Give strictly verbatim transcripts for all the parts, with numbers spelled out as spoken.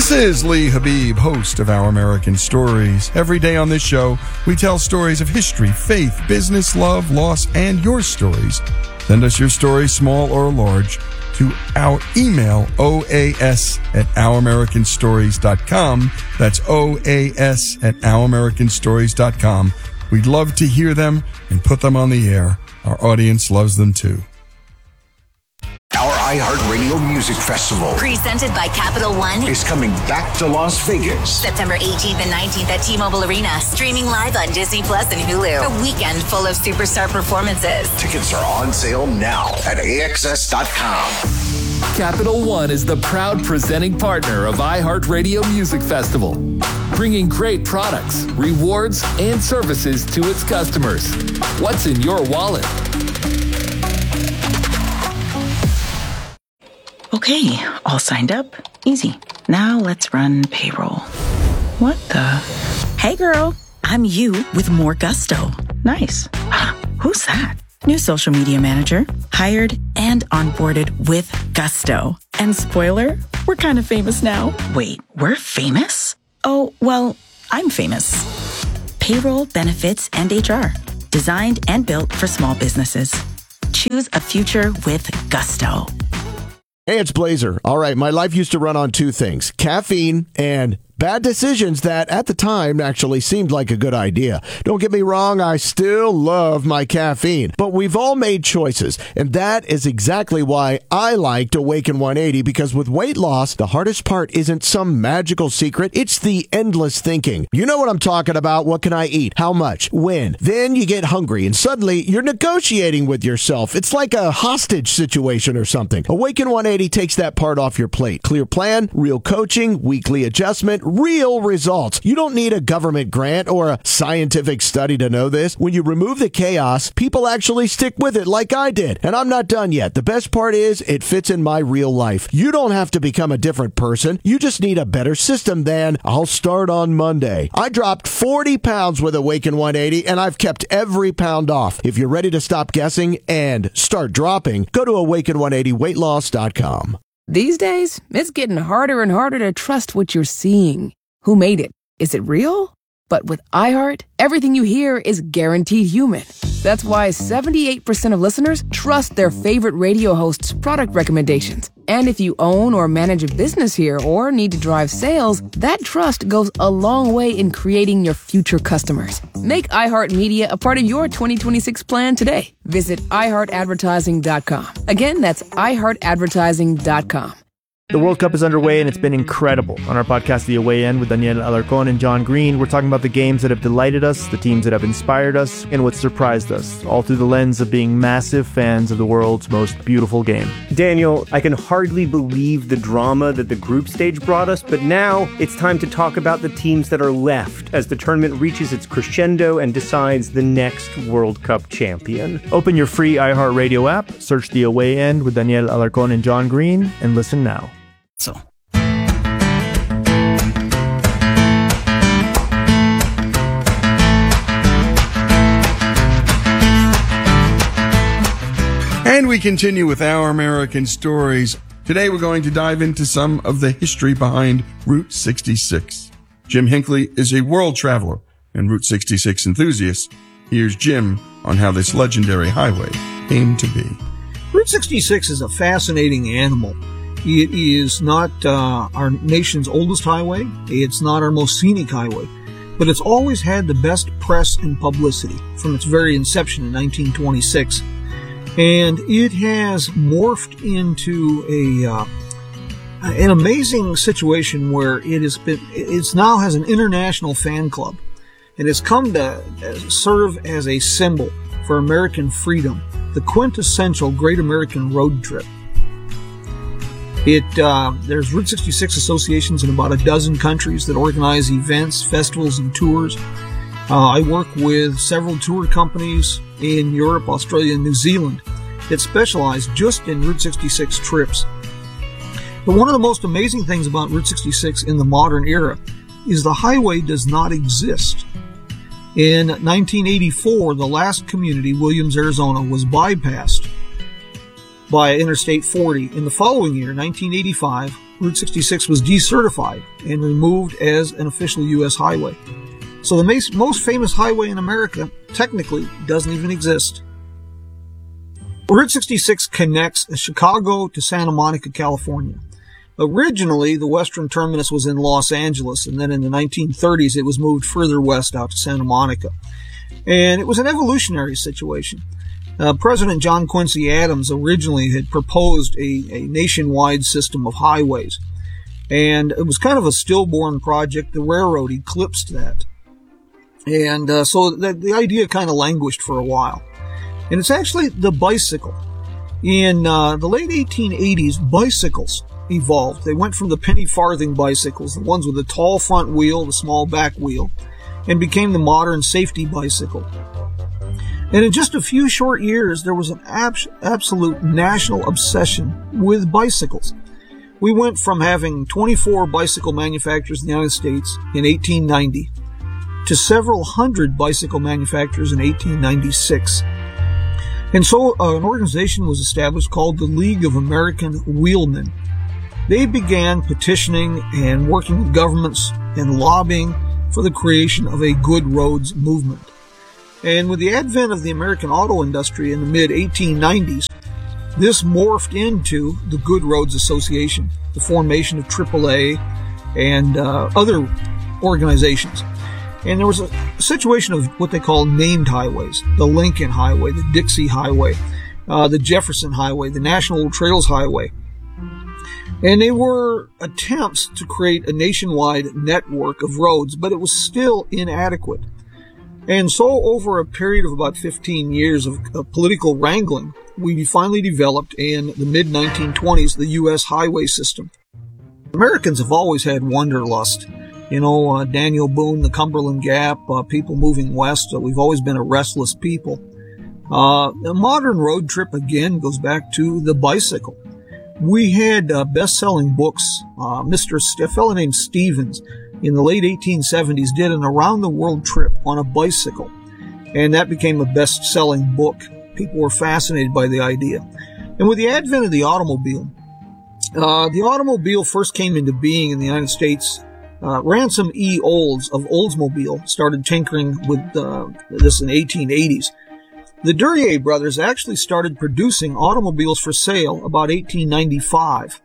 This is Lee Habib, host of Our American Stories. Every day on this show, we tell stories of history, faith, business, love, loss, and your stories. Send us your story, small or large, to our email, O A S at our american stories dot com. That's O A S at our american stories dot com. We'd love to hear them and put them on the air. Our audience loves them too. Our iHeartRadio Music Festival, presented by Capital One, is coming back to Las Vegas. September eighteenth and nineteenth at T-Mobile Arena. Streaming live on Disney Plus and Hulu. A weekend full of superstar performances. Tickets are on sale now at A X S dot com. Capital One is the proud presenting partner of iHeartRadio Music Festival, bringing great products, rewards, and services to its customers. What's in your wallet? Okay, all signed up. Easy. Now let's run payroll. What the? Hey girl, I'm you with more gusto. Nice. Who's that? New social media manager, hired and onboarded with gusto. And spoiler, we're kind of famous now. Wait, we're famous? Oh, well, I'm famous. Payroll, benefits, and H R. Designed and built for small businesses. Choose a future with gusto. Hey, it's Blazer. All right, my life used to run on two things, caffeine and bad decisions that at the time actually seemed like a good idea. Don't get me wrong, I still love my caffeine, but we've all made choices, and that is exactly why I liked Awaken one eighty, because with weight loss, the hardest part isn't some magical secret, it's the endless thinking. You know what I'm talking about. What can I eat? How much? When? Then you get hungry, and suddenly you're negotiating with yourself. It's like a hostage situation or something. Awaken one eighty takes that part off your plate. Clear plan, real coaching, weekly adjustment, real results. You don't need a government grant or a scientific study to know this. When you remove the chaos, people actually stick with it like I did. And I'm not done yet. The best part is it fits in my real life. You don't have to become a different person. You just need a better system than I'll start on Monday. I dropped forty pounds with Awaken one eighty, and I've kept every pound off. If you're ready to stop guessing and start dropping, go to awaken one eighty weight loss dot com. These days, it's getting harder and harder to trust what you're seeing. Who made it? Is it real? But with iHeart, everything you hear is guaranteed human. That's why seventy-eight percent of listeners trust their favorite radio host's product recommendations. And if you own or manage a business here or need to drive sales, that trust goes a long way in creating your future customers. Make iHeartMedia a part of your twenty twenty-six plan today. Visit i heart advertising dot com. Again, that's i heart advertising dot com. The World Cup is underway, and it's been incredible. On our podcast, The Away End, with Daniel Alarcón and John Green, we're talking about the games that have delighted us, the teams that have inspired us, and what surprised us, all through the lens of being massive fans of the world's most beautiful game. Daniel, I can hardly believe the drama that the group stage brought us, but now it's time to talk about the teams that are left as the tournament reaches its crescendo and decides the next World Cup champion. Open your free iHeartRadio app, search The Away End with Daniel Alarcón and John Green, and listen now. So. And we continue with Our American Stories. Today we're going to dive into some of the history behind Route sixty-six. Jim Hinckley is a world traveler and Route sixty-six enthusiast. Here's Jim on how this legendary highway came to be. Route sixty-six is a fascinating animal. It is not uh, our nation's oldest highway. It's not our most scenic highway. But it's always had the best press and publicity from its very inception in nineteen twenty-six. And it has morphed into a uh, an amazing situation where it has been, it's now has an international fan club. And it's come to serve as a symbol for American freedom, the quintessential great American road trip. It uh, there's Route sixty-six associations in about a dozen countries that organize events, festivals, and tours. Uh, I work with several tour companies in Europe, Australia, and New Zealand that specialize just in Route sixty-six trips. But one of the most amazing things about Route sixty-six in the modern era is the highway does not exist. In nineteen eighty-four, the last community, Williams, Arizona, was bypassed by Interstate forty. In the following year, nineteen eighty-five, Route sixty-six was decertified and removed as an official U S highway. So the most famous highway in America technically doesn't even exist. Route sixty-six connects Chicago to Santa Monica, California. Originally, the western terminus was in Los Angeles, and then in the nineteen thirties, it was moved further west out to Santa Monica. And it was an evolutionary situation. Uh, President John Quincy Adams originally had proposed a, a nationwide system of highways. And it was kind of a stillborn project. The railroad eclipsed that. And uh, so the, the idea kind of languished for a while. And it's actually the bicycle. In uh, the late eighteen eighties, bicycles evolved. They went from the penny farthing bicycles, the ones with the tall front wheel, the small back wheel, and became the modern safety bicycle. And in just a few short years, there was an abs- absolute national obsession with bicycles. We went from having twenty-four bicycle manufacturers in the United States in eighteen ninety to several hundred bicycle manufacturers in eighteen ninety-six. And so uh, an organization was established called the League of American Wheelmen. They began petitioning and working with governments and lobbying for the creation of a good roads movement. And with the advent of the American auto industry in the mid eighteen nineties, this morphed into the Good Roads Association, the formation of triple A and uh, other organizations. And there was a situation of what they call named highways: the Lincoln Highway, the Dixie Highway, uh, the Jefferson Highway, the National Trails Highway. And they were attempts to create a nationwide network of roads, but it was still inadequate. And so over a period of about fifteen years of, of political wrangling, we finally developed in the mid nineteen twenties the U S highway system. Americans have always had wanderlust. You know, uh, Daniel Boone, the Cumberland Gap, uh, people moving west. Uh, we've always been a restless people. Uh, the modern road trip, again, goes back to the bicycle. We had uh, best-selling books. Uh, Mister St- a fellow named Stevens in the late eighteen seventies did an around-the-world trip on a bicycle, and that became a best-selling book. People were fascinated by the idea. And with the advent of the automobile, uh, the automobile first came into being in the United States. Uh, Ransom E. Olds of Oldsmobile started tinkering with uh, this in the eighteen eighties. The Duryea brothers actually started producing automobiles for sale about eighteen ninety-five.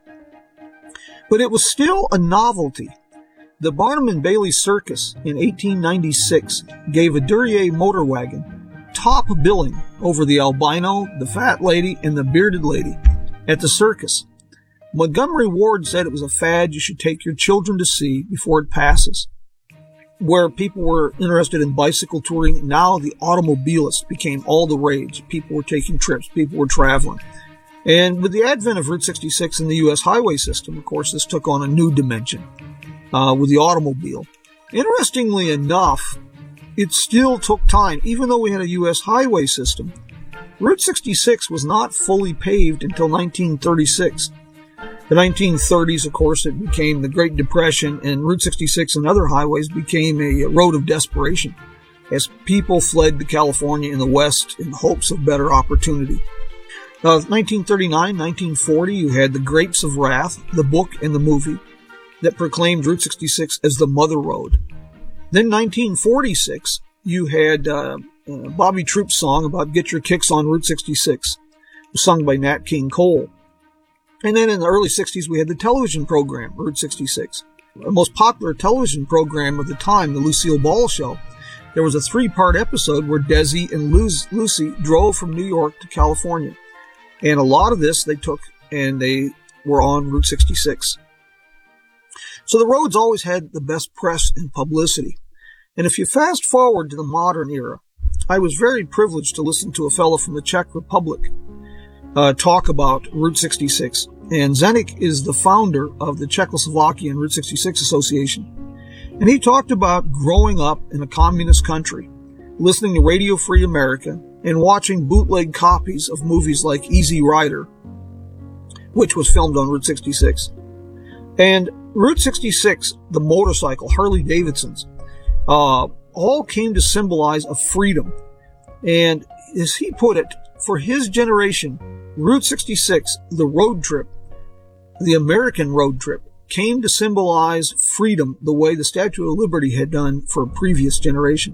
But it was still a novelty. The Barnum and Bailey Circus in eighteen ninety-six gave a Duryea motor wagon top billing over the albino, the fat lady, and the bearded lady at the circus. Montgomery Ward said it was a fad you should take your children to see before it passes. Where people were interested in bicycle touring, now the automobilist became all the rage. People were taking trips, people were traveling. And with the advent of Route sixty-six and the U S highway system, of course, this took on a new dimension uh, with the automobile. Interestingly enough, it still took time. Even though we had a U S highway system, Route sixty-six was not fully paved until nineteen thirty-six. The nineteen thirties, of course, it became the Great Depression, and Route sixty-six and other highways became a road of desperation as people fled to California in the West in hopes of better opportunity. Uh, nineteen thirty-nine, nineteen forty, you had The Grapes of Wrath, the book and the movie, that proclaimed Route sixty-six as the Mother Road. Then nineteen forty-six, you had uh, uh, Bobby Troupe's song about Get Your Kicks on Route sixty-six, sung by Nat King Cole. And then in the early sixties, we had the television program, Route sixty-six. The most popular television program of the time, the Lucille Ball Show. There was a three-part episode where Desi and Lucy drove from New York to California. And a lot of this they took and they were on Route sixty-six. So the roads always had the best press and publicity. And if you fast forward to the modern era, I was very privileged to listen to a fellow from the Czech Republic Uh, talk about Route sixty-six. And Zenik is the founder of the Czechoslovakian Route sixty-six Association. And he talked about growing up in a communist country, listening to Radio Free America, and watching bootleg copies of movies like Easy Rider, which was filmed on Route sixty-six. And Route sixty-six, the motorcycle, Harley Davidsons, uh, all came to symbolize a freedom. And as he put it, for his generation, Route sixty-six, the road trip, The American road trip came to symbolize freedom the way the Statue of Liberty had done for a previous generation.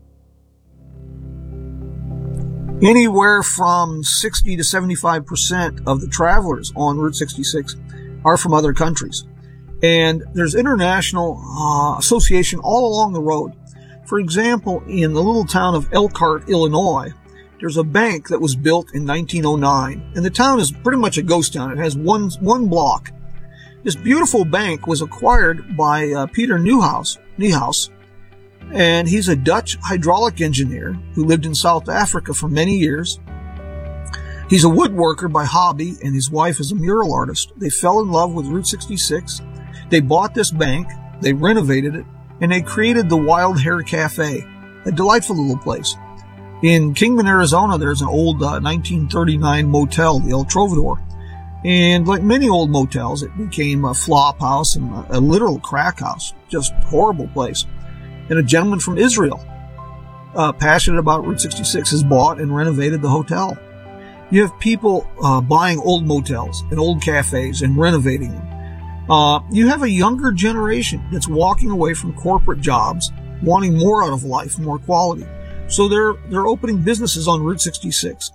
Anywhere from sixty to seventy-five percent of the travelers on Route sixty-six are from other countries. And there's international uh, association all along the road. For example, in the little town of Elkhart, Illinois, there's a bank that was built in nineteen oh nine. And the town is pretty much a ghost town. It has one, one block. This beautiful bank was acquired by uh, Peter Neuhaus, Neuhaus, and he's a Dutch hydraulic engineer who lived in South Africa for many years. He's a woodworker by hobby, and his wife is a mural artist. They fell in love with Route sixty-six. They bought this bank, they renovated it, and they created the Wild Hare Cafe, a delightful little place. In Kingman, Arizona, there's an old uh, nineteen thirty-nine motel, the El Trovador. And like many old motels, it became a flop house and a, a literal crack house. Just horrible place. And a gentleman from Israel, uh, passionate about Route sixty-six, has bought and renovated the hotel. You have people uh, buying old motels and old cafes and renovating them. Uh, you have a younger generation that's walking away from corporate jobs, wanting more out of life, more quality. So they're they're opening businesses on Route sixty-six.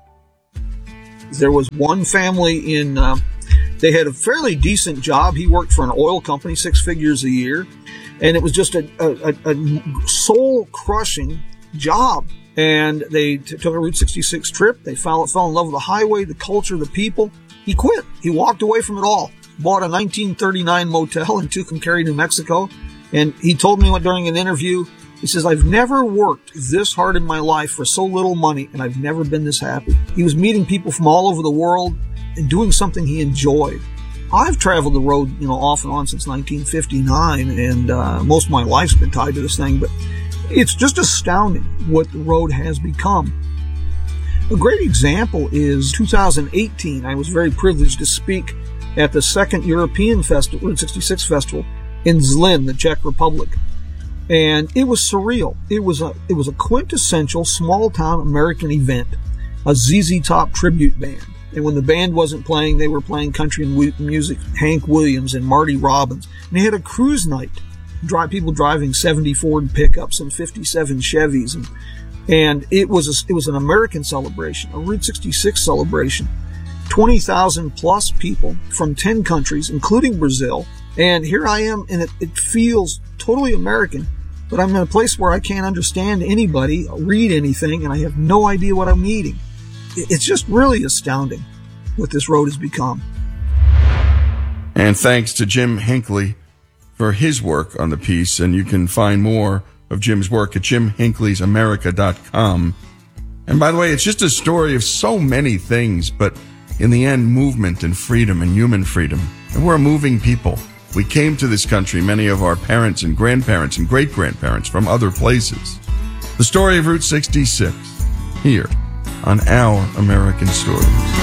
There was one family in, uh, they had a fairly decent job. He worked for an oil company, six figures a year. And it was just a, a, a soul-crushing job. And they t- took a Route sixty-six trip. They fell, fell in love with the highway, the culture, the people. He quit. He walked away from it all. Bought a nineteen thirty-nine motel in Tucumcari, New Mexico. And he told me during an interview, he says, I've never worked this hard in my life for so little money, and I've never been this happy. He was meeting people from all over the world and doing something he enjoyed. I've traveled the road, you know, off and on since nineteen fifty-nine, and uh, most of my life's been tied to this thing, but it's just astounding what the road has become. A great example is two thousand eighteen. I was very privileged to speak at the second European Festival, Route sixty-six Festival in Zlin, the Czech Republic. And it was surreal. It was a it was a quintessential small-town American event, a Z Z Top tribute band. And when the band wasn't playing, they were playing country and music, Hank Williams and Marty Robbins. And they had a cruise night, drive, people driving seventy Ford pickups and fifty-seven Chevys. And, and it was a, it was an American celebration, a Route sixty-six celebration. twenty thousand plus people from ten countries, including Brazil. And here I am, and it, it feels totally American. But I'm in a place where I can't understand anybody, read anything, and I have no idea what I'm eating. It's just really astounding what this road has become. And thanks to Jim Hinckley for his work on the piece. And you can find more of Jim's work at jim hinckley's america dot com. And by the way, it's just a story of so many things, but in the end, movement and freedom and human freedom. And we're a moving people. We came to this country, many of our parents and grandparents and great-grandparents from other places. The story of Route sixty-six, here on Our American Stories.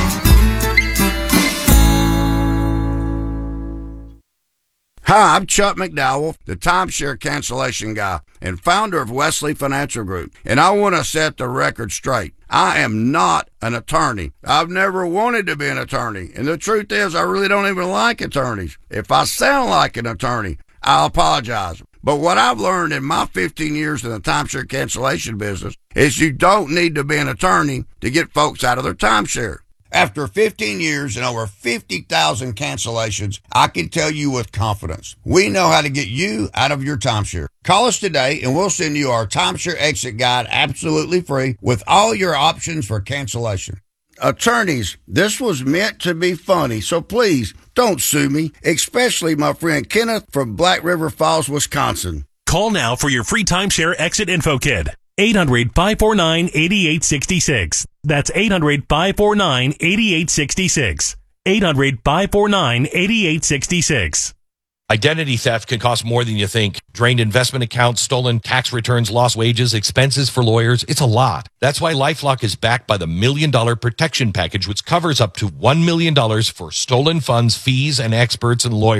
Hi, I'm Chuck McDowell, the timeshare cancellation guy and founder of Wesley Financial Group, and I want to set the record straight. I am not an attorney. I've never wanted to be an attorney, and the truth is I really don't even like attorneys. If I sound like an attorney, I apologize. But what I've learned in my fifteen years in the timeshare cancellation business is you don't need to be an attorney to get folks out of their timeshare. After fifteen years and over fifty thousand cancellations, I can tell you with confidence, we know how to get you out of your timeshare. Call us today and we'll send you our timeshare exit guide absolutely free with all your options for cancellation. Attorneys, this was meant to be funny, so please don't sue me, especially my friend Kenneth from Black River Falls, Wisconsin. Call now for your free timeshare exit info kit. eight hundred, five four nine, eight eight six six. That's eight hundred, five four nine, eight eight six six. eight hundred, five four nine, eight eight six six. Identity theft can cost more than you think. Drained investment accounts, stolen tax returns, lost wages, expenses for lawyers. It's a lot. That's why LifeLock is backed by the Million Dollar Protection Package, which covers up to one million dollars for stolen funds, fees, and experts and lawyers,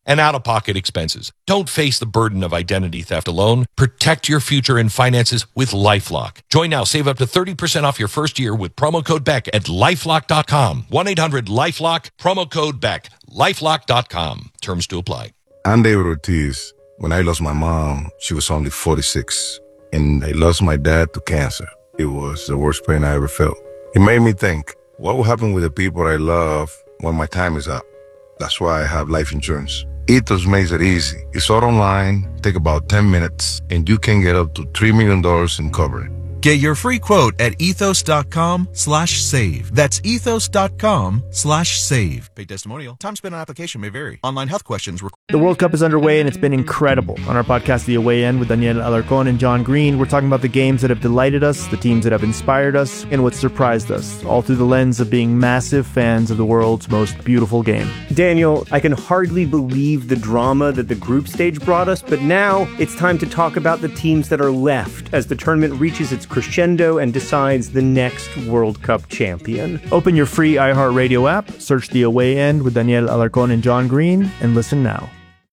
and out-of-pocket expenses. Don't face the burden of identity theft alone. Protect your future and finances with LifeLock. Join now. Save up to thirty percent off your first year with promo code Beck at lifelock dot com. one eight hundred lifelock, promo code Beck. lifelock dot com. Terms to apply. I'm David Ortiz. When I lost my mom, she was only forty-six, and I lost my dad to cancer. It was the worst pain I ever felt. It made me think, what will happen with the people I love when my time is up? That's why I have life insurance. Ethos makes it easy. It's all online, take about ten minutes, and you can get up to three million dollars in coverage. Get your free quote at ethos.com slash save. That's ethos.com slash save. Paid testimonial. Time spent on application may vary. Online health questions require. The World Cup is underway and it's been incredible. On our podcast, The Away End, with Daniel Alarcon and John Green, we're talking about the games that have delighted us, the teams that have inspired us, and what surprised us, all through the lens of being massive fans of the world's most beautiful game. Daniel, I can hardly believe the drama that the group stage brought us, but now it's time to talk about the teams that are left as the tournament reaches its crescendo and decides the next World Cup champion. Open your free iHeartRadio app, search The Away End with Daniel Alarcon and John Green, and listen now.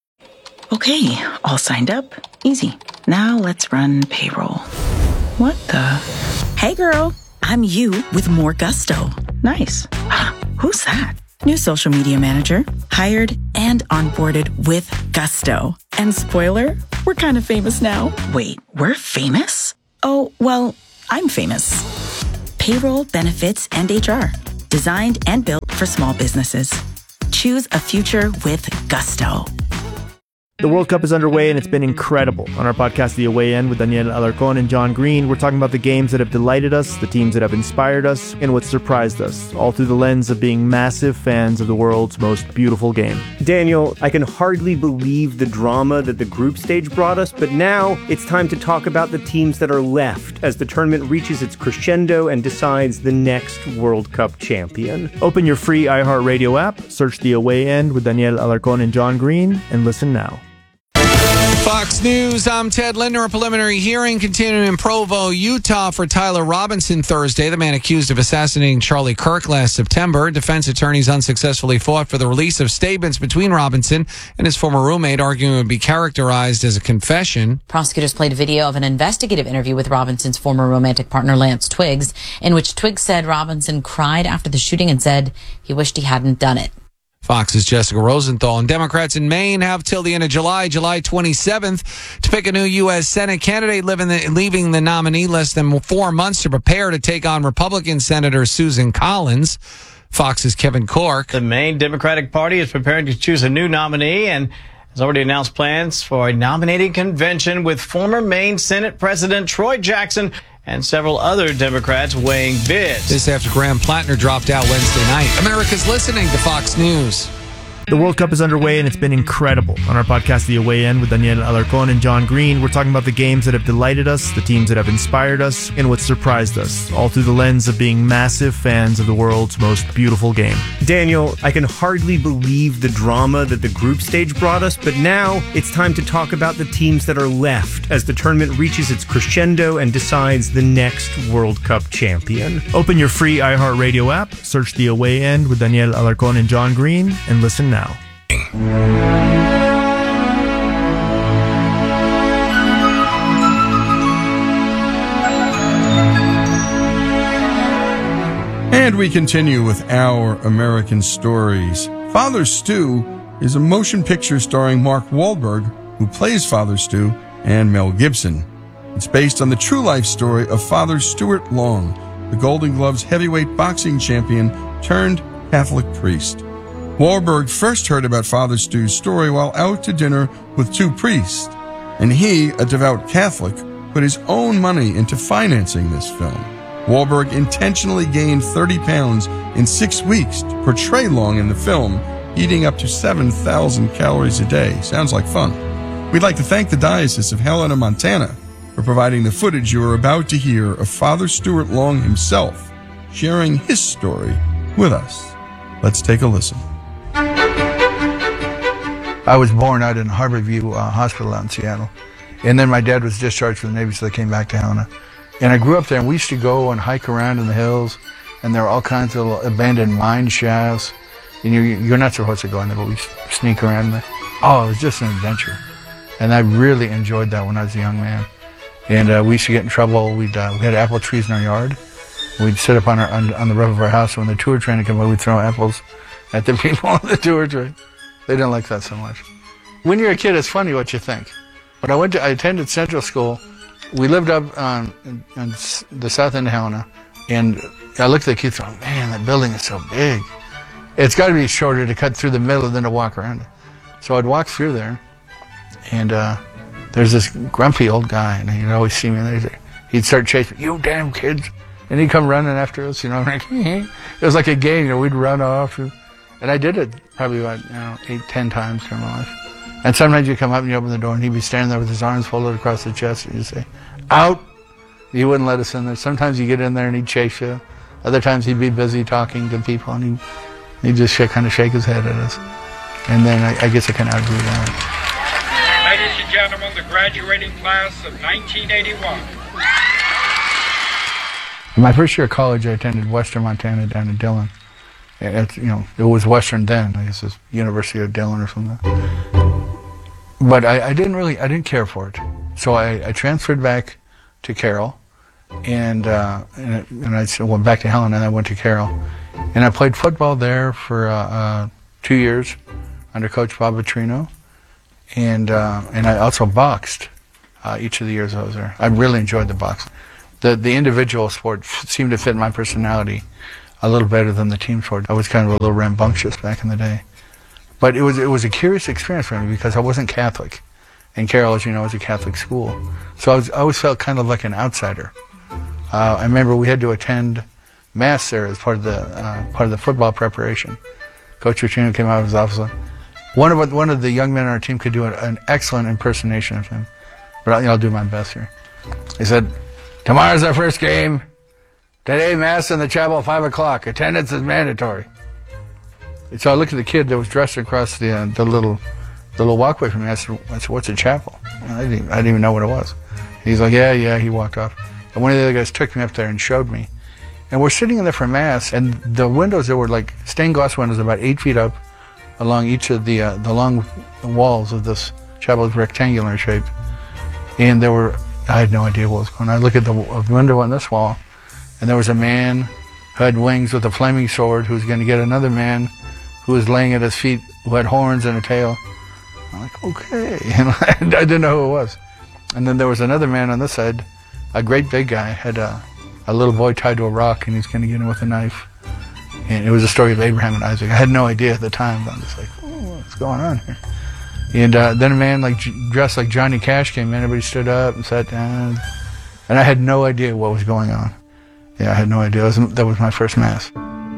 Okay, all signed up. Easy. Now let's run payroll. What the? Hey girl, I'm you with more gusto. Nice. Who's that? New social media manager, hired and onboarded with gusto. And spoiler, we're kind of famous now. Wait, we're famous? Oh, well, I'm famous. Payroll, benefits, and H R. Designed and built for small businesses. Choose a future with gusto. The World Cup is underway and it's been incredible. On our podcast, The Away End, with Daniel Alarcon and John Green, we're talking about the games that have delighted us, the teams that have inspired us, and what surprised us, all through the lens of being massive fans of the world's most beautiful game. Daniel, I can hardly believe the drama that the group stage brought us, but now it's time to talk about the teams that are left as the tournament reaches its crescendo and decides the next World Cup champion. Open your free iHeartRadio app, search The Away End with Daniel Alarcon and John Green, and listen now. Fox News, I'm Ted Linder. A preliminary hearing continuing in Provo, Utah for Tyler Robinson Thursday, the man accused of assassinating Charlie Kirk last September. Defense attorneys unsuccessfully fought for the release of statements between Robinson and his former roommate, arguing it would be characterized as a confession. Prosecutors played a video of an investigative interview with Robinson's former romantic partner, Lance Twiggs, in which Twiggs said Robinson cried after the shooting and said he wished he hadn't done it. Fox's Jessica Rosenthal. And Democrats in Maine have till the end of July, July twenty-seventh, to pick a new U S Senate candidate, leaving the, leaving the nominee less than four months to prepare to take on Republican Senator Susan Collins. Fox's Kevin Cork. The Maine Democratic Party is preparing to choose a new nominee and has already announced plans for a nominating convention with former Maine Senate President Troy Jackson and several other Democrats weighing bids. This after Graham Plattner dropped out Wednesday night. America's listening to Fox News. The World Cup is underway and it's been incredible. On our podcast, The Away End, with Daniel Alarcon and John Green, we're talking about the games that have delighted us, the teams that have inspired us, and what surprised us, all through the lens of being massive fans of the world's most beautiful game. Daniel, I can hardly believe the drama that the group stage brought us, but now it's time to talk about the teams that are left as the tournament reaches its crescendo and decides the next World Cup champion. Open your free iHeartRadio app, search The Away End with Daniel Alarcon and John Green, and listen now. And we continue with Our American Stories. Father Stu is a motion picture starring Mark Wahlberg, who plays Father Stu, and Mel Gibson. It's based on the true life story of Father Stuart Long, the Golden Gloves heavyweight boxing champion turned Catholic priest. Wahlberg first heard about Father Stu's story while out to dinner with two priests, and he, a devout Catholic, put his own money into financing this film. Wahlberg intentionally gained thirty pounds in six weeks to portray Long in the film, eating up to seven thousand calories a day. Sounds like fun. We'd like to thank the Diocese of Helena, Montana, for providing the footage you are about to hear of Father Stuart Long himself, sharing his story with us. Let's take a listen. I was born out in Harborview uh, Hospital out in Seattle. And then my dad was discharged from the Navy, so they came back to Helena. And I grew up there, and we used to go and hike around in the hills, and there were all kinds of abandoned mine shafts. And you're, you're not supposed to go in there, but we sneak around there. oh, it was just an adventure. And I really enjoyed that when I was a young man. And uh, we used to get in trouble. We'd, uh, we had apple trees in our yard. We'd sit up on, our, on, on the roof of our house. When the tour train would come by, we'd throw apples at the people on the tour train. They didn't like that so much. When you're a kid, it's funny what you think. But I went to, I attended Central School. We lived up on, on the south end of Helena, and I looked at the kids and thought, man, that building is so big. It's got to be shorter to cut through the middle than to walk around it. So I'd walk through there, and uh, there's this grumpy old guy, and he'd always see me, and he'd start chasing, you damn kids. And he'd come running after us, you know, like, it was like a game, you know, we'd run off. And, and I did it probably about, you know, eight, ten times during my life. And sometimes you come up and you open the door and he'd be standing there with his arms folded across his chest and you'd say, out! He wouldn't let us in there. Sometimes you get in there and he'd chase you. Other times he'd be busy talking to people and he'd, he'd just shake, kind of shake his head at us. And then I, I guess I kind of outgrew that. Ladies and gentlemen, the graduating class of nineteen eighty-one. My first year of college, I attended Western Montana down in Dillon. It's, you know, it was Western then. I guess it's University of Dillon or something. But I, I didn't really, I didn't care for it. So I, I transferred back to Carroll, and uh, and, and I went back to Helen, and I went to Carroll, and I played football there for uh, uh, two years under Coach Bob Vitrino, and uh, and I also boxed uh, each of the years I was there. I really enjoyed the boxing. The the individual sport seemed to fit my personality a little better than the team sport. I was kind of a little rambunctious back in the day. But it was it was a curious experience for me because I wasn't Catholic. And Carroll, as you know, is a Catholic school. So I, was, I always felt kind of like an outsider. Uh, I remember we had to attend Mass there as part of the uh, part of the football preparation. Coach Vitrino came out of his office. One of one of the young men on our team could do an, an excellent impersonation of him. But I'll, you know, I'll do my best here. He said, tomorrow's our first game. Today, Mass in the chapel at five o'clock. Attendance is mandatory. So I looked at the kid that was dressed across the uh, the little the little walkway from me. I said, I said, what's a chapel? I didn't, I didn't even know what it was. He's like, yeah, yeah, he walked off. And one of the other guys took me up there and showed me. And we're sitting in there for Mass, and the windows, there were like stained glass windows about eight feet up along each of the uh, the long walls of this chapel. It was rectangular shape. And there were, I had no idea what was going on. I looked at the window on this wall, and there was a man who had wings with a flaming sword who was going to get another man who was laying at his feet who had horns and a tail. I'm like, okay. And I didn't know who it was. And then there was another man on this side, a great big guy, had a, a little boy tied to a rock, and he's going to get him with a knife. And it was a story of Abraham and Isaac. I had no idea at the time, but I'm just like, oh, what's going on here? And uh, then a man like dressed like Johnny Cash came in. Everybody stood up and sat down. And I had no idea what was going on. Yeah, I had no idea. That was, that was my first Mass.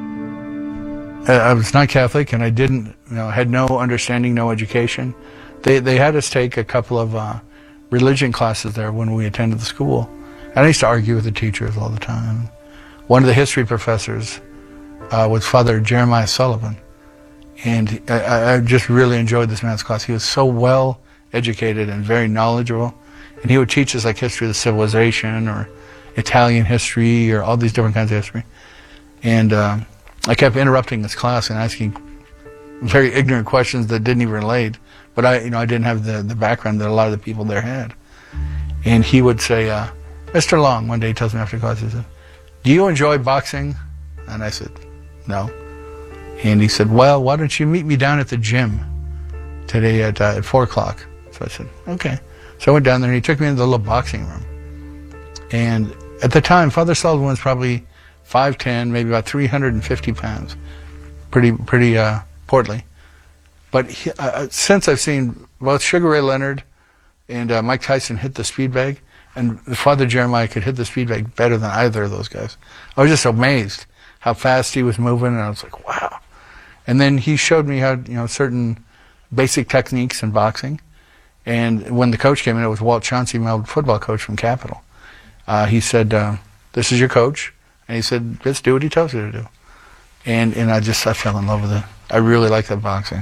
I was not Catholic, and I didn't, you know, had no understanding, no education. They they had us take a couple of uh, religion classes there when we attended the school. And I used to argue with the teachers all the time. One of the history professors uh, was Father Jeremiah Sullivan. And I, I just really enjoyed this Mass class. He was so well educated and very knowledgeable. And he would teach us like history of the civilization or Italian history or all these different kinds of history. And uh, I kept interrupting this class and asking very ignorant questions that didn't even relate. But I, you know, I didn't have the, the background that a lot of the people there had. And he would say, uh, Mister Long, one day he tells me after class, he said, do you enjoy boxing? And I said, no. And he said, well, why don't you meet me down at the gym today at, uh, at four o'clock? So I said, okay. So I went down there and he took me into the little boxing room. And at the time, Father Sullivan was probably five ten, maybe about three hundred fifty pounds. Pretty, pretty uh, portly. But he, uh, since I've seen both Sugar Ray Leonard and uh, Mike Tyson hit the speed bag, and Father Jeremiah could hit the speed bag better than either of those guys. I was just amazed how fast he was moving, and I was like, wow. And then he showed me how, you know, certain basic techniques in boxing. And when the coach came in, it was Walt Chauncey, my old football coach from Capital. Uh, he said, uh, this is your coach. And he said, just do what he tells you to do. And and I just, I fell in love with it. I really like that boxing.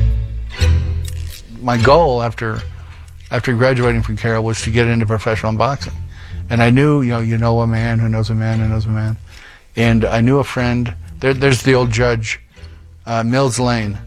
My goal after after graduating from Carroll was to get into professional boxing. And I knew, you know, you know a man who knows a man who knows a man. And I knew a friend, there, there's the old judge, uh, Mills Lane.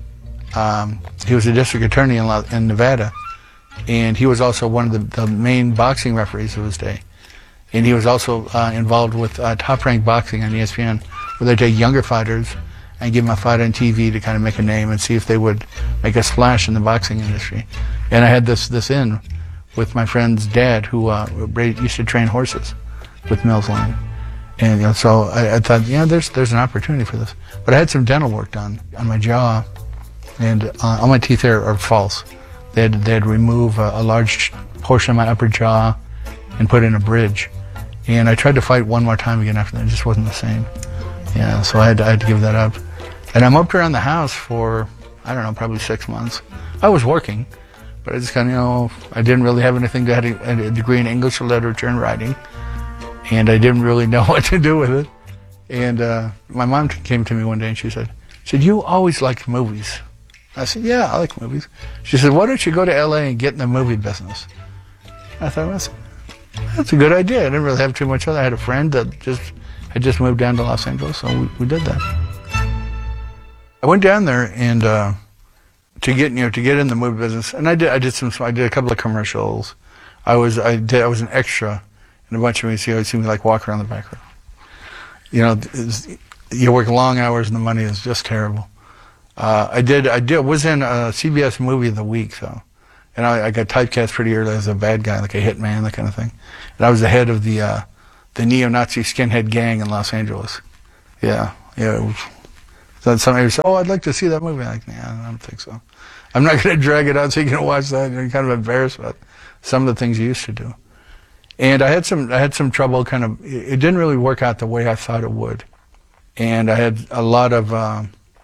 Um, he was a district attorney in, La- in Nevada, and he was also one of the, the main boxing referees of his day. And he was also uh, involved with uh, Top Rank Boxing on E S P N, where they take younger fighters and give them a fight on T V to kind of make a name and see if they would make a splash in the boxing industry. And I had this this in with my friend's dad, who uh, used to train horses with Mills Lane. And you know, so I, I thought, yeah, there's there's an opportunity for this. But I had some dental work done on my jaw, and uh, all my teeth there are false. They had they had remove a, a large portion of my upper jaw and put in a bridge. And I tried to fight one more time again after that. It just wasn't the same. Yeah, so I had to, I had to give that up. And I moped around the house for, I don't know, probably six months. I was working, but I just kind of, you know, I didn't really have anything. I had a, a degree in English literature and writing, and I didn't really know what to do with it. And uh, my mom came to me one day and she said, she said, you always liked movies. I said, yeah, I like movies. She said, why don't you go to L A and get in the movie business? I thought, well, that's, that's a good idea. I didn't really have too much other. I had a friend that just had just moved down to Los Angeles, so we, we did that. I went down there and uh, to get you know to get in the movie business, and I did I did some I did a couple of commercials. I was I did I was an extra in a bunch of movies. You always see me like walk around the back row. You know, you work long hours and the money is just terrible. Uh, I did I did was in a C B S movie of the week though, and I, I got typecast pretty early as a bad guy, like a hitman, that kind of thing. And I was the head of the uh, the neo-Nazi skinhead gang in Los Angeles. Yeah, yeah. It was, so somebody would say, oh, I'd like to see that movie. I'm like, nah, I don't think so. I'm not going to drag it out so you can watch that. You're kind of embarrassed about some of the things you used to do. And I had some I had some trouble kind of, it didn't really work out the way I thought it would. And I had a lot of, uh,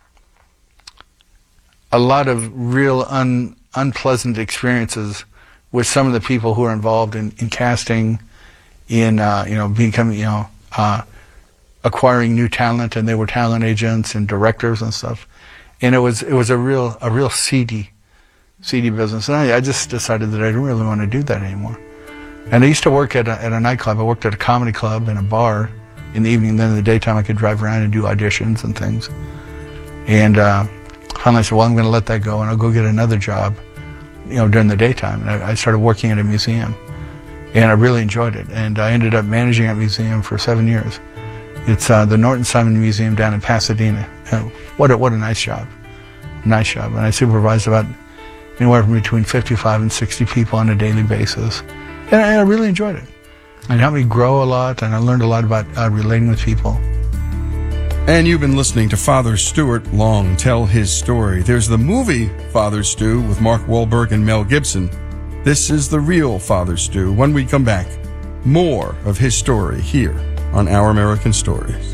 a lot of real un, unpleasant experiences with some of the people who are involved in, in casting, in, uh, you know, becoming, you know, uh, acquiring new talent, and they were talent agents and directors and stuff, and it was it was a real a real seedy, seedy business. And I, I just decided that I didn't really want to do that anymore. And I used to work at a, at a nightclub. I worked at a comedy club and a bar in the evening. Then in the daytime, I could drive around and do auditions and things. And uh, finally, I said, "Well, I'm going to let that go, and I'll go get another job, you know, during the daytime." And I, I started working at a museum, and I really enjoyed it. And I ended up managing a museum for seven years. It's uh, the Norton Simon Museum down in Pasadena. Uh, what a, what a nice job. Nice job. And I supervised about anywhere from between fifty-five and sixty people on a daily basis. And I, I really enjoyed it. It helped me grow a lot, and I learned a lot about uh, relating with people. And you've been listening to Father Stuart Long tell his story. There's the movie Father Stu with Mark Wahlberg and Mel Gibson. This is the real Father Stu. When we come back, more of his story here on Our American Stories.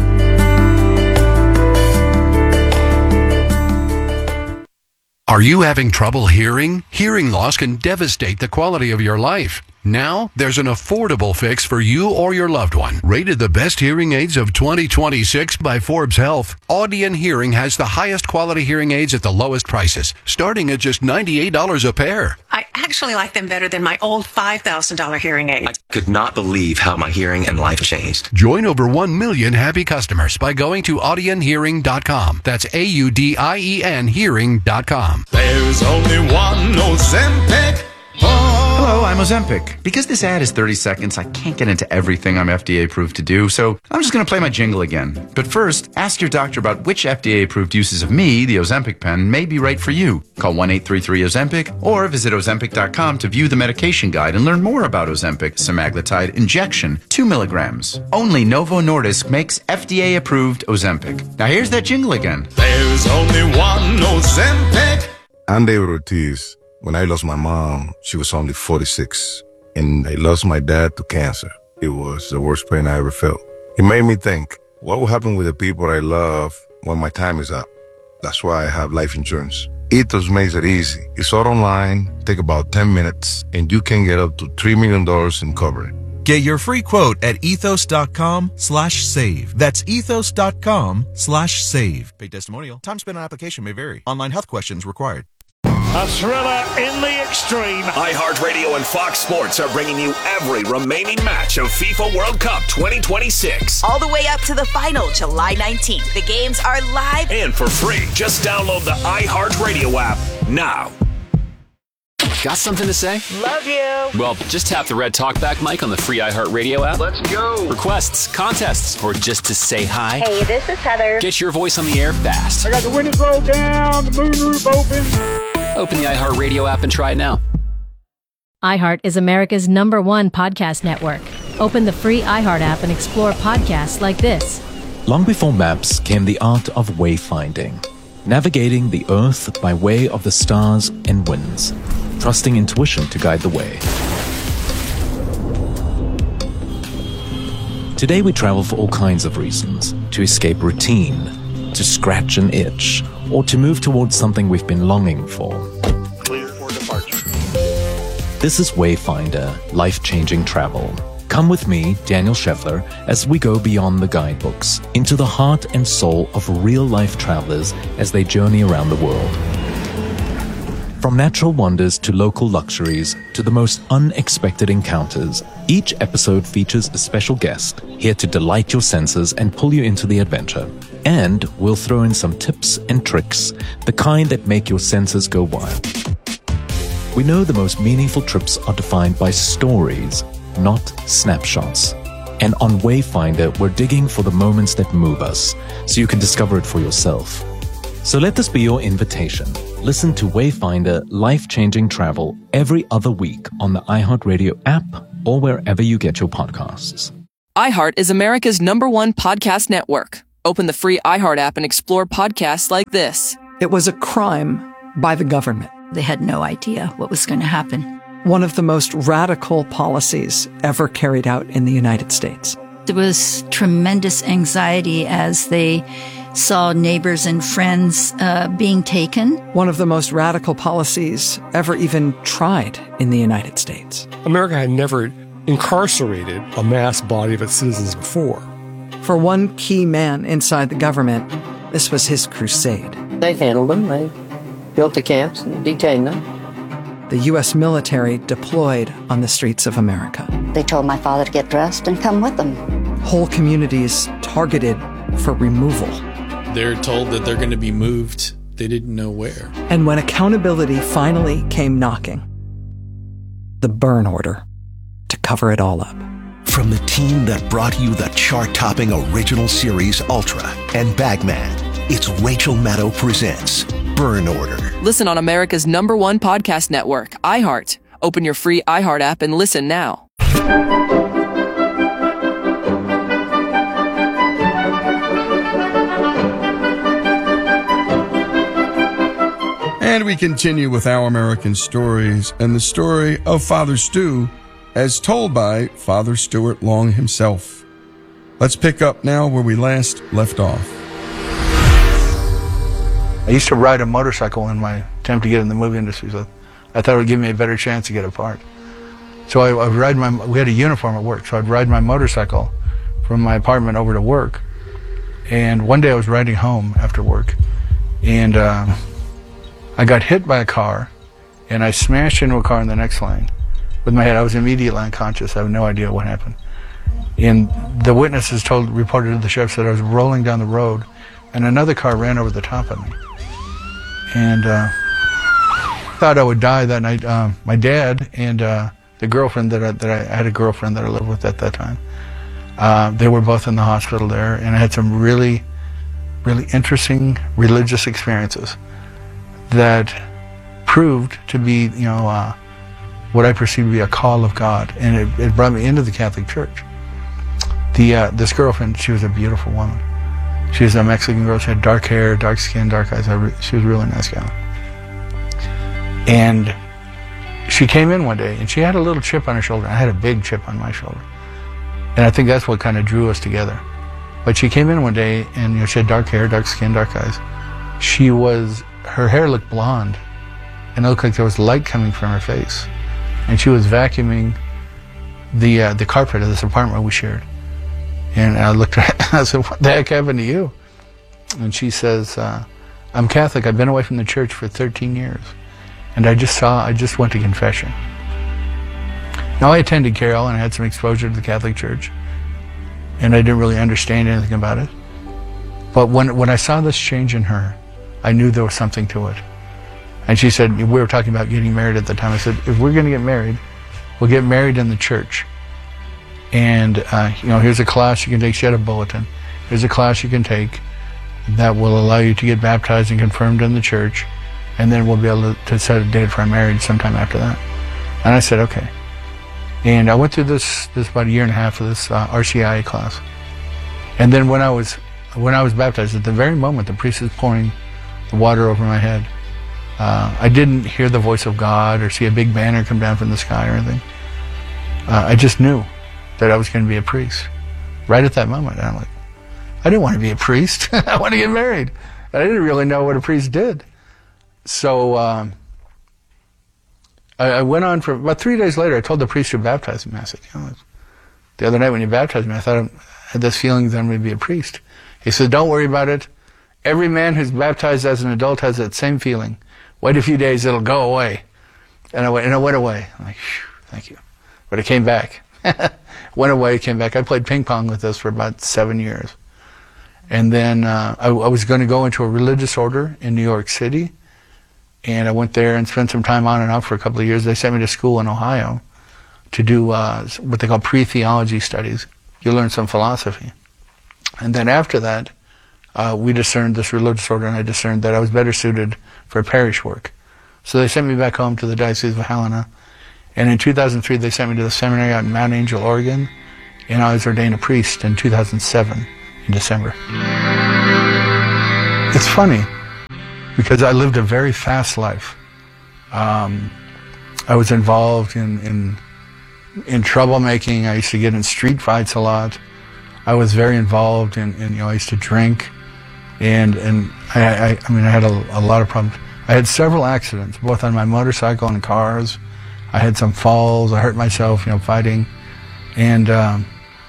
Are you having trouble hearing? Hearing loss can devastate the quality of your life. Now, there's an affordable fix for you or your loved one. Rated the best hearing aids of twenty twenty-six by Forbes Health, Audion Hearing has the highest quality hearing aids at the lowest prices, starting at just ninety-eight dollars a pair. I actually like them better than my old five thousand dollars hearing aid. I could not believe how my hearing and life changed. Join over one million happy customers by going to audion hearing dot com. That's A U D I E N hearing dot com. There's only one Ozempic. Hello, I'm Ozempic. Because this ad is thirty seconds, I can't get into everything I'm F D A approved to do, so I'm just going to play my jingle again. But first, ask your doctor about which F D A approved uses of me, the Ozempic pen, may be right for you. Call one eight three three Ozempic or visit ozempic dot com to view the medication guide and learn more about Ozempic semaglutide injection, two milligrams. Only Novo Nordisk makes F D A approved Ozempic. Now here's that jingle again. There's only one Ozempic. I'm David Ortiz. When I lost my mom, she was only forty-six, and I lost my dad to cancer. It was the worst pain I ever felt. It made me think, what will happen with the people I love when my time is up? That's why I have life insurance. Ethos makes it easy. It's all online, take about ten minutes, and you can get up to three million dollars in coverage. Get your free quote at ethos dot com slash save. That's ethos dot com slash save. Paid testimonial. Time spent on application may vary. Online health questions required. A thriller in the extreme. iHeartRadio and Fox Sports are bringing you every remaining match of FIFA World Cup twenty twenty-six. All the way up to the final, July nineteenth. The games are live and for free. Just download the iHeartRadio app now. Got something to say? Love you. Well, just tap the red talkback mic on the free iHeartRadio app. Let's go. Requests, contests, or just to say hi. Hey, this is Heather. Get your voice on the air fast. I got the windows rolled down, the moonroof open. Open the iHeartRadio app and try it now. iHeart is America's number one podcast network. Open the free iHeart app and explore podcasts like this. Long before maps came the art of wayfinding, navigating the earth by way of the stars and winds, trusting intuition to guide the way. Today we travel for all kinds of reasons: to escape routine, to scratch an itch, or to move towards something we've been longing for. Clear for departure. This is Wayfinder, life-changing travel. Come with me, Daniel Scheffler, as we go beyond the guidebooks, into the heart and soul of real-life travelers as they journey around the world. From natural wonders to local luxuries to the most unexpected encounters, each episode features a special guest here to delight your senses and pull you into the adventure. And we'll throw in some tips and tricks, the kind that make your senses go wild. We know the most meaningful trips are defined by stories, not snapshots. And on Wayfinder, we're digging for the moments that move us, so you can discover it for yourself. So let this be your invitation. Listen to Wayfinder Life-Changing Travel every other week on the iHeartRadio app or wherever you get your podcasts. iHeart is America's number one podcast network. Open the free iHeart app and explore podcasts like this. It was a crime by the government. They had no idea what was going to happen. One of the most radical policies ever carried out in the United States. There was tremendous anxiety as they saw neighbors and friends uh, being taken. One of the most radical policies ever even tried in the United States. America had never incarcerated a mass body of its citizens before. For one key man inside the government, this was his crusade. They handled them. They built the camps and detained them. The U S military deployed on the streets of America. They told my father to get dressed and come with them. Whole communities targeted for removal. They're told that they're going to be moved. They didn't know where. And when accountability finally came knocking, the burn order to cover it all up. From the team that brought you the chart-topping original series Ultra and Bagman, it's Rachel Maddow presents Burn Order. Listen on America's number one podcast network, iHeart. Open your free iHeart app and listen now. And we continue with Our American Stories and the story of Father Stu, as told by Father Stuart Long himself. Let's pick up now where we last left off. I used to ride a motorcycle in my attempt to get in the movie industry, so I thought it would give me a better chance to get a part. So I, I would ride my, we had a uniform at work, so I'd ride my motorcycle from my apartment over to work. And one day I was riding home after work, and um, I got hit by a car, and I smashed into a car in the next lane with my head. I was immediately unconscious. I have no idea what happened. And the witnesses told, reported to the sheriff that I was rolling down the road, and another car ran over the top of me. And uh, thought I would die that night. Uh, my dad and uh, the girlfriend that I, that I, I had a girlfriend that I lived with at that time. Uh, they were both in the hospital there, and I had some really, really interesting religious experiences that proved to be, you know, uh, what I perceived to be a call of God, and it, it brought me into the Catholic Church. The uh, this girlfriend, she was a beautiful woman. She was a Mexican girl. She had dark hair, dark skin, dark eyes. She was a really nice gal. And she came in one day, and she had a little chip on her shoulder. I had a big chip on my shoulder. And I think that's what kind of drew us together. But she came in one day, and you know, she had dark hair, dark skin, dark eyes. She was, her hair looked blonde, and it looked like there was light coming from her face. And she was vacuuming the uh, the carpet of this apartment we shared. And I looked at her, and I said, "What the heck happened to you?" And she says, uh, "I'm Catholic. I've been away from the church for thirteen years. And I just saw, I just went to confession. Now, I attended Carroll and I had some exposure to the Catholic Church, and I didn't really understand anything about it. But when, when I saw this change in her, I knew there was something to it. And she said, we were talking about getting married at the time. I said, if we're going to get married, we'll get married in the church. And, uh, you know, here's a class you can take. She had a bulletin. Here's a class you can take that will allow you to get baptized and confirmed in the church. And then we'll be able to, to set a date for our marriage sometime after that. And I said, okay. And I went through this, this about a year and a half of this uh, R C I A class. And then when I was, when I was baptized, at the very moment the priest was pouring the water over my head, uh, I didn't hear the voice of God or see a big banner come down from the sky or anything. Uh, I just knew that I was going to be a priest right at that moment. And I'm like, I didn't want to be a priest. I want to get married. And I didn't really know what a priest did. So um, I, I went on for about three days later. I told the priest who baptized me, I said, you know, the other night when you baptized me, I thought I had this feeling that I'm going to be a priest. He said, don't worry about it. Every man who's baptized as an adult has that same feeling. Wait a few days, it'll go away. And I went, and it went away. I'm like, thank you. But it came back. Went away, came back. I played ping pong with this for about seven years. And then uh, I, I was going to go into a religious order in New York City. And I went there and spent some time on and off for a couple of years. They sent me to school in Ohio to do uh, what they call pre-theology studies. You learn some philosophy. And then after that, uh, we discerned this religious order, and I discerned that I was better suited for parish work. So they sent me back home to the Diocese of Helena. And in two thousand three, they sent me to the seminary out in Mount Angel, Oregon. And I was ordained a priest in two thousand seven, in December. It's funny, because I lived a very fast life. Um, I was involved in, in, in troublemaking. I used to get in street fights a lot. I was very involved in, in you know, I used to drink. And, and I, I, I mean, I had a, a lot of problems. I had several accidents, both on my motorcycle and cars. I had some falls. I hurt myself, you know, fighting. And um,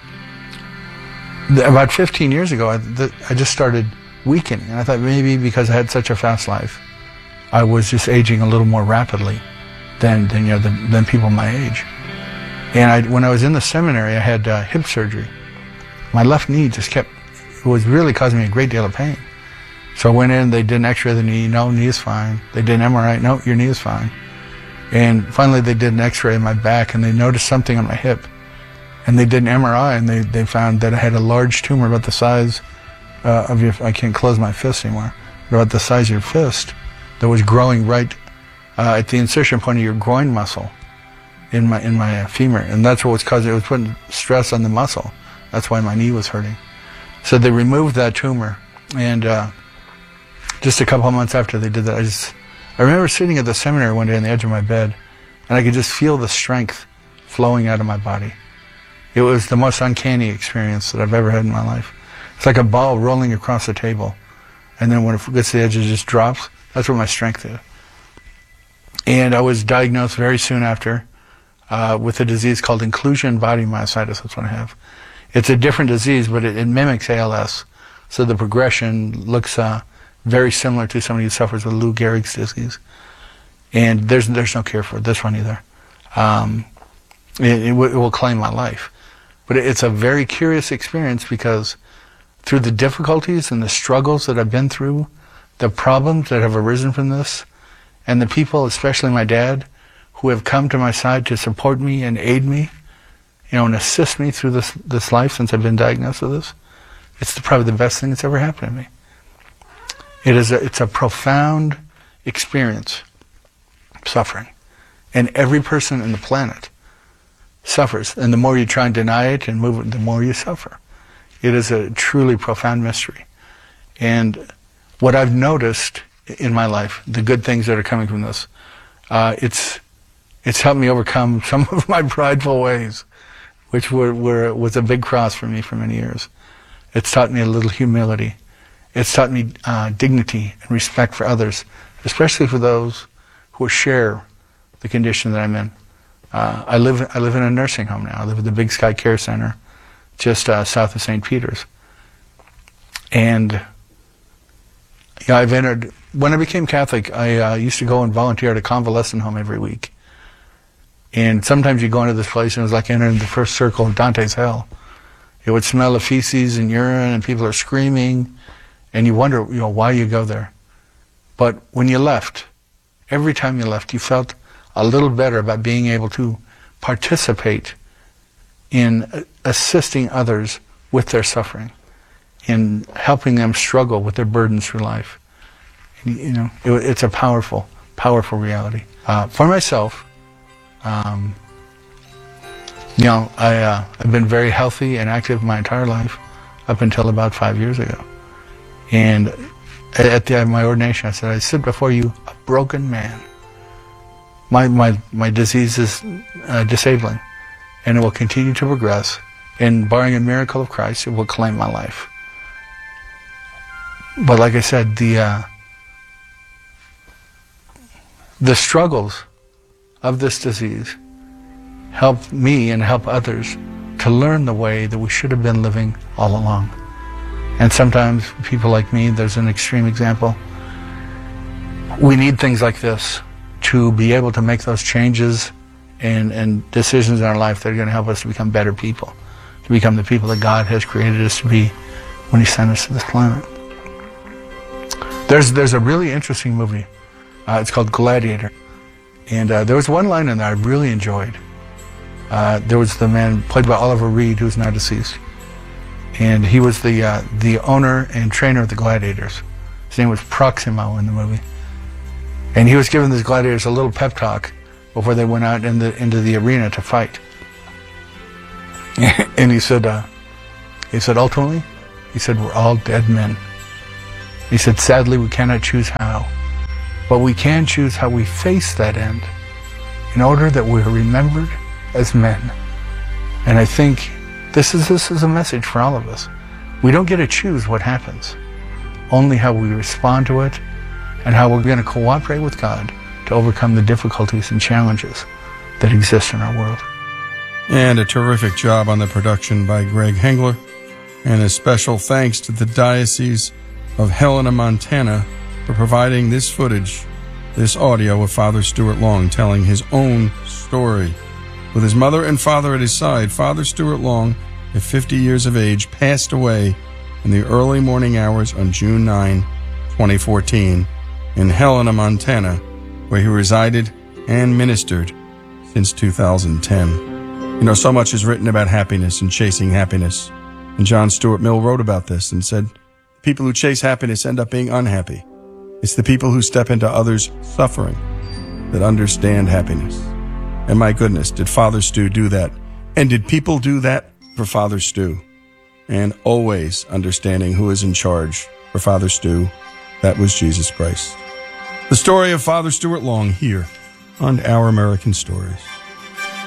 th- about fifteen years ago, I, th- I just started weakening. And I thought maybe because I had such a fast life, I was just aging a little more rapidly than, than you know, than, than people my age. And I, when I was in the seminary, I had uh, hip surgery. My left knee just kept, it was really causing me a great deal of pain. So I went in, they did an x-ray of the knee. No, knee is fine. They did an M R I. No, your knee is fine. And finally they did an x-ray of my back, and they noticed something on my hip. And they did an M R I, and they, they found that I had a large tumor about the size uh, of your, I can't close my fist anymore, but about the size of your fist that was growing right uh, at the insertion point of your groin muscle in my, in my uh, femur. And that's what was causing, it was putting stress on the muscle. That's why my knee was hurting. So they removed that tumor, and uh, just a couple of months after they did that, I just, I remember sitting at the seminary one day on the edge of my bed, and I could just feel the strength flowing out of my body. It was the most uncanny experience that I've ever had in my life. It's like a ball rolling across the table, and then when it gets to the edge, it just drops. That's what my strength is. And I was diagnosed very soon after uh, with a disease called inclusion body myositis. That's what I have. It's a different disease, but it, it mimics A L S. So the progression looks uh, very similar to somebody who suffers with Lou Gehrig's disease. And there's there's no cure for this one either. Um, it, it, w- it will claim my life. But it, it's a very curious experience, because through the difficulties and the struggles that I've been through, the problems that have arisen from this, and the people, especially my dad, who have come to my side to support me and aid me, you know, and assist me through this this life since I've been diagnosed with this, it's the, probably the best thing that's ever happened to me. It is a, it's a profound experience, suffering. And every person on the planet suffers. And the more you try and deny it and move it, the more you suffer. It is a truly profound mystery. And what I've noticed in my life, the good things that are coming from this, uh, it's it's helped me overcome some of my prideful ways, which were, were was a big cross for me for many years. It's taught me a little humility. It's taught me uh, dignity and respect for others, especially for those who share the condition that I'm in. Uh, I live I live in a nursing home now. I live at the Big Sky Care Center, just uh, south of Saint Peter's. And yeah, I've entered when I became Catholic, I uh, used to go and volunteer at a convalescent home every week. And sometimes you go into this place and it was like entering the first circle of Dante's hell. It would smell of feces and urine and people are screaming and you wonder, you know, why you go there. But when you left, every time you left, you felt a little better about being able to participate in assisting others with their suffering, in helping them struggle with their burdens through life. And, you know, it, it's a powerful, powerful reality. Uh, for myself, um, you know, I, uh, I've been very healthy and active my entire life up until about five years ago. And at, at the, my ordination, I said, I sit before you a broken man. My, my, my disease is uh, disabling, and it will continue to progress. And barring a miracle of Christ, it will claim my life. But like I said, the uh, the struggles of this disease help me and help others to learn the way that we should have been living all along. And sometimes people like me, there's an extreme example, we need things like this to be able to make those changes and, and decisions in our life that are going to help us to become better people, to become the people that God has created us to be when He sent us to this planet. There's, there's a really interesting movie. Uh, it's called Gladiator. And uh, there was one line in there I really enjoyed. Uh, there was the man played by Oliver Reed, who's now deceased. And he was the, uh, the owner and trainer of the Gladiators. His name was Proximo in the movie. And he was giving these gladiators a little pep talk before they went out in the, into the arena to fight. And he said, uh, he said, ultimately, he said, we're all dead men. He said, sadly, we cannot choose how, but we can choose how we face that end in order that we're remembered as men. And I think this is, this is a message for all of us. We don't get to choose what happens, only how we respond to it and how we're going to cooperate with God to overcome the difficulties and challenges that exist in our world. And a terrific job on the production by Greg Hengler. And a special thanks to the Diocese of Helena, Montana, for providing this footage, this audio of Father Stuart Long telling his own story. With his mother and father at his side, Father Stuart Long, at fifty years of age, passed away in the early morning hours on June ninth, twenty fourteen, in Helena, Montana, where he resided and ministered since two thousand ten. You know, so much is written about happiness and chasing happiness. And John Stuart Mill wrote about this and said, people who chase happiness end up being unhappy. It's the people who step into others' suffering that understand happiness. And my goodness, did Father Stu do that? And did people do that for Father Stu? And always understanding who is in charge for Father Stu, that was Jesus Christ. The story of Father Stuart Long here on Our American Stories.